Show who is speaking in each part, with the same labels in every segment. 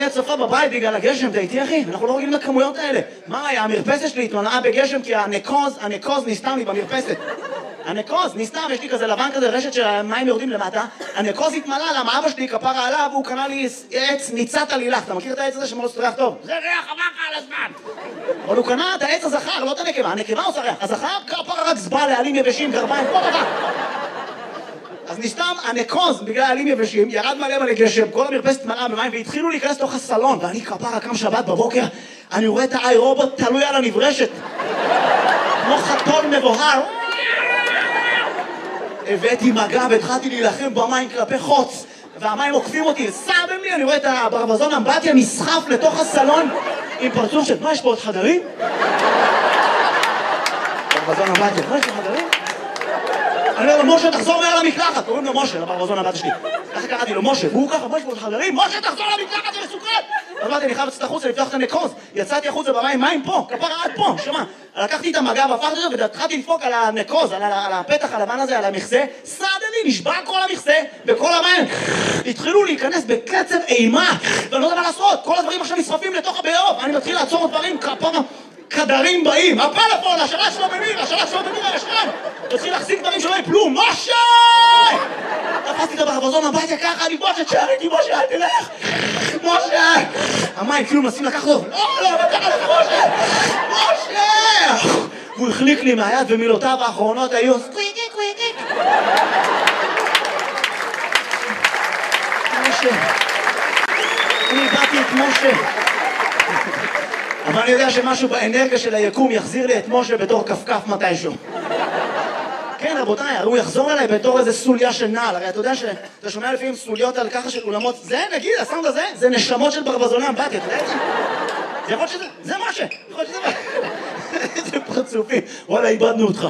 Speaker 1: הצפה בבית בגלל הגשם, אתה איתי אחי? אנחנו לא רגילים לכמויות האלה. מה היה? המרפסת שלי התמלאה בגשם כי הנקוז נסתם לי במרפסת. הנקוז נסתם, יש לי כזה לבן כזה, רשת שהמים יורדים למטה. הנקוז התמלא, למה אבא שלי כפרה עליו, הוא קנה לי עץ ניצת עלילך. אתה מכיר את העץ הזה שמאוד ריח טוב? זה ריח עבר לך על הזמן. אבל הוא קנה את העץ הזכר, לא את הנקבה. הנקבה עושה ריח. הזכר כפרה רק זבל, לעלים יבשים, גרביים, כל דבר. אז נסתם הנקוז בגלל העלים יבשים, ירד מלא גשם, כל המרפסת מלאה במים והתחילו להיכנס לתוך הסלון ואני כפרה קם שבת בבוקר, אני רואה את האי רובוט תלוי על הנברשת כמו חתול מבוהר. הבאתי מגע והתחלתי להילחם במים כלפי חוץ והמים עוקפים אותי, סתם לי, אני רואה את הברווזון אמבטיה נסחף לתוך הסלון עם פרצוף של מה יש פה עוד חדרים? ברווזון אמבטיה, מה יש פה חדרים? אני אומר לו, משה, תחזור מעל המקלחת. קוראים לו משה, לברווזון הבת שלי. ככה קראתי לו, משה, והוא ככה, משה, חברים, משה, תחזור למקלחת, זה מסוכן! אז אמרתי, אני חייב לצאת החוצה, לפתוח את הנקוז. יצאתי החוצה במים, מים פה, כפרה עד פה, שמה. לקחתי את המגע והפכתי אותו, והתחלתי לדפוק על הנקוז, על הפתח הלבן הזה, על המכסה. סעד לי, נשבע כל המכסה, וכל המים התחילו להיכנס בקצב אימה, ואני לא יודע מה לעשות. כל הדברים עכשיו נשרפים לתוך הביוב. אני מתחיל לעצור דברים, כפרה כדרים באים, הפלאפון, השלט שלו במיר, הישן. תתחיל להחזיק דברים שלא יפלו, משה! תפסתי את הברווזון הבטיה ככה, אני משה, תשאריתי, משה, אל תלך! משה! המים כאילו מנסים לקחת אותו, לא, ככה לך, משה! משה! הוא החליק לי מהיד ומילותיו האחרונות היו קוויק. משה! אני באתי את משה! אבל אני יודע שמשהו באנרגיה של היקום יחזיר לי את משה בתור כפכף מתישהו. כן, רבותיי, הוא יחזור אליי בתור איזה סוליה של נעל. הרי אתה יודע שאתה שומע לפעמים סוליות על ככה של אולמות. זה, נגיד, הסאונד הזה, זה נשמות של ברווזוני אמבטיה. אתה יודע את זה? זה יכול שזה, זה משה. יכול שזה איזה פרצופים. וואלה, איבדנו אותך.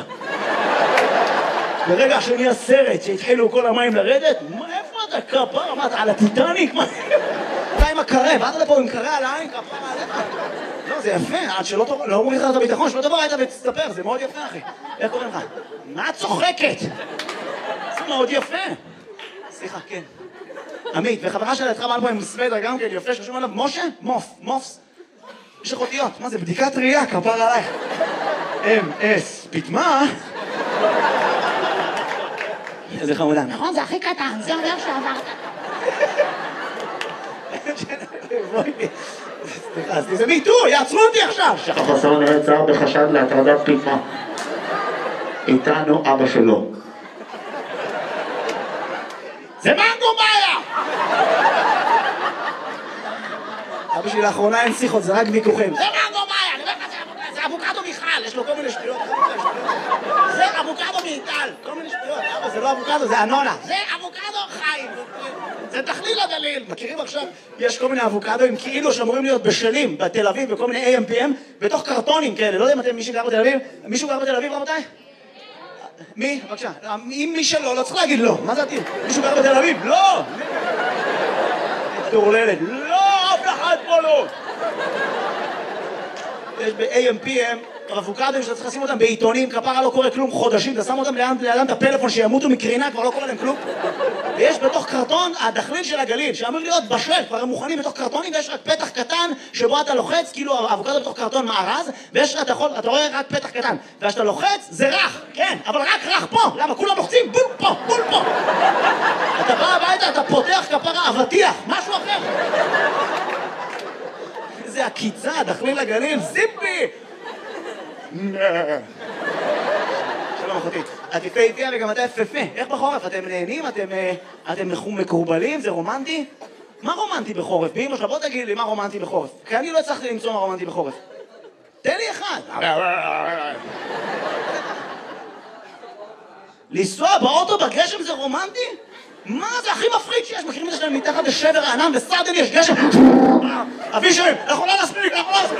Speaker 1: ברגע שנהיה סרט שהתחילו כל המים לרדת, איפה אתה כפר? מה, אתה על הטיטניק? אתה עם הקרה, באת לפה עם קרה על העין, כפר עליך. לא, זה יפה, עד שלא אומרים לך את הביטחון, שלא תבוא היית ותסתפר, זה מאוד יפה, אחי. איך קוראים לך? מה את צוחקת? זה מאוד יפה. סליחה, כן. עמית, וחברה שלה התחרה מעל פה עם סוודר גם כן, יפה, שחשוב עליו, משה? מופס. יש לך אותיות, מה זה? בדיקת ראייה, כפר עלייך. MS, פתמה? איזה חמודה. נכון, זה הכי קטן, זה אומר שעברת. סליחה, זה מיטו, יעצרו אותי עכשיו!
Speaker 2: החסר נעצר בחשד להטרדת פתמה. איתנו אבא שלו.
Speaker 1: זה מנגו מאיה! אבא שלי לאחרונה אין שיחות, זה רק ויכוחים. זה מנגו מאיה! אני אומר לך, זה אבוקדו מיכל, יש לו כל מיני שטויות. זה אבוקדו מיטל, כל מיני שטויות. אבא, זה לא אבוקדו, זה אנונה. זה אבוקדו חיים. זה תכליל הגליל. מכירים עכשיו? יש כל מיני אבוקדוים כאילו שאמורים להיות בשלים בתל אביב, בכל מיני AMPM, בתוך קרטונים כאלה. לא יודע אם אתם מי שגר בתל אביב? מישהו גר בתל אביב, רבותיי? מי? בבקשה. אם מי שלא, לא צריך להגיד לא. מה זה עתיד? מישהו גר בתל אביב? לא! תורללת. לא! אף אחד פה לא! יש ב-AMPM אבוקדוים שאתה צריך לשים אותם בעיתונים, כפרה לא קורה כלום חודשים, אתה שם אותם לידם את הפלאפון שימותו מקרינה, כבר לא קורה להם כלום. ויש בתוך קרטון הדחליל של הגליל, שאמור להיות בשל, כבר הם מוכנים בתוך קרטונים, ויש רק פתח קטן שבו אתה לוחץ, כאילו האבוקדו בתוך קרטון מארז, ויש אתה רואה רק פתח קטן, וכשאתה לוחץ זה רך, כן, אבל רק רך פה, למה? כולם לוחצים בול פה, בול פה. אתה בא הביתה, אתה פותח כפרה אבטיח, משהו אחר. זה הקיצה, דחליל הגליל, זיפי! שלום אחותי, את יפה איתי וגם אתה יפה. איך בחורף? אתם נהנים? אתם מקורבלים? זה רומנטי? מה רומנטי בחורף? באמא שלה, בוא תגיד לי מה רומנטי בחורף. כי אני לא הצלחתי למצוא מה רומנטי בחורף. תן לי אחד. לנסוע באוטו בגשם זה רומנטי? מה זה הכי מפחיד שיש? מכירים את זה שלהם מתחת לשבר הענן וסרדן יש גשם? אבישרים, אנחנו לא נספיק!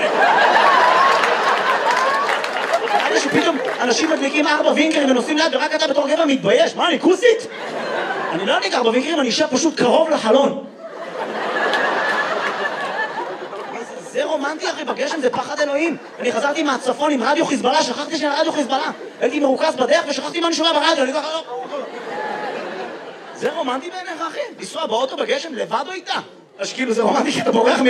Speaker 1: נראה לי שפתאום אנשים מדליקים 4 וינקרים ונוסעים ליד ורק אתה בתור גבר מתבייש. מה, אני כוסית? אני לא אדליק 4 וינקרים, אני אשב פשוט קרוב לחלון. זה רומנטי אחי, בגשם זה פחד אלוהים. אני חזרתי מהצפון עם רדיו חיזבאללה, שכחתי שאני רדיו חיזבאללה. הייתי מרוכז בדרך ושכחתי מה אני שומע ברדיו, אני ככה לא... זה רומנטי בעיניך אחי? לנסוע באוטו בגשם לבד או איתה? אז כאילו זה רומנטי כי אתה בורח